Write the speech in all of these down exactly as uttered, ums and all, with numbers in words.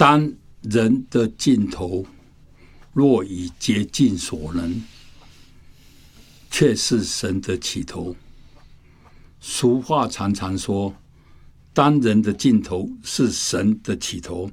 当人的尽头若已竭尽所能，却是神的起头。俗话常常说，当人的尽头是神的起头。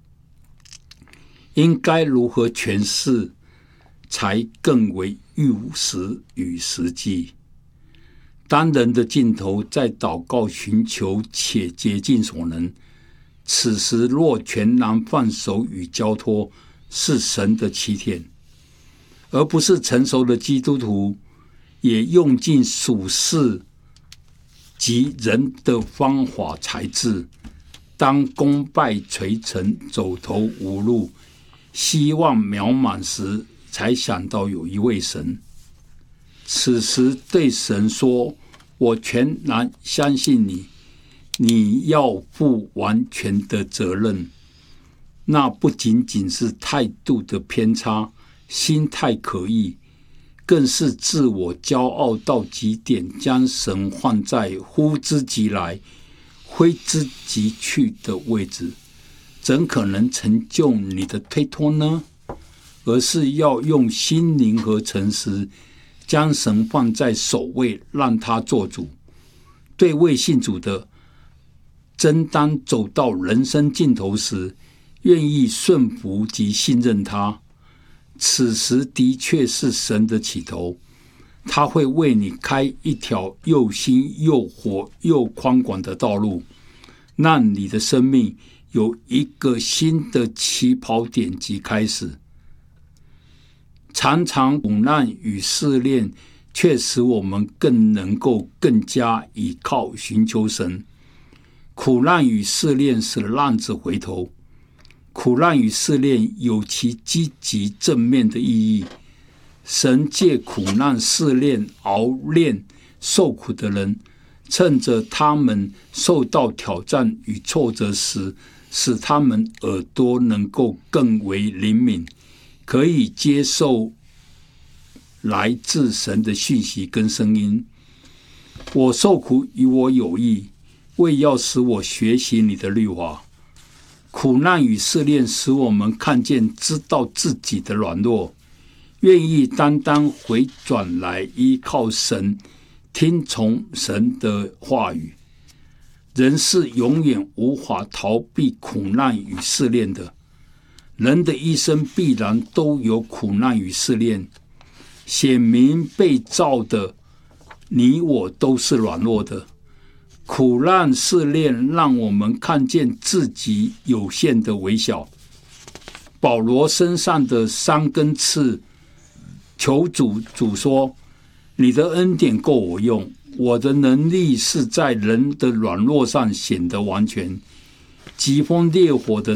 应该如何诠释才更为务实与实际？当人的尽头在祷告寻求且竭尽所能，此时若全然放手与交托，是神的起点，而不是成熟的基督徒也用尽属世及人的方法才智，当功败垂成、走投无路、希望渺茫时，才想到有一位神。此时对神说，我全然相信你，你要负完全的责任。那不仅仅是态度的偏差、心态可疑，更是自我骄傲到极点，将神放在呼之即来、挥之即去的位置，怎可能成就你的推脱呢？而是要用心灵和诚实，将神放在首位，让他做主。对未信主的，真当走到人生尽头时，愿意顺服及信任他。此时的确是神的起头，他会为你开一条又新又活又宽广的道路，让你的生命有一个新的起跑点及开始。常常苦难与试炼却使我们更能够更加倚靠寻求神。苦难与试炼使浪子回头，苦难与试炼有其积极正面的意义。神借苦难试炼熬炼受苦的人，趁着他们受到挑战与挫折时，使他们耳朵能够更为灵敏，可以接受来自神的讯息跟声音。我受苦与我有益，为要使我学习你的律法。苦难与试炼使我们看见知道自己的软弱，愿意单单回转来依靠神，听从神的话语。人是永远无法逃避苦难与试炼的，人的一生必然都有苦难与试炼。显明被造的你我都是软弱的，苦难试炼让我们看见自己有限的微小。保罗身上的伤跟刺，求主主说，你的恩典够我用，我的能力是在人的软弱上显得完全。疾风烈火的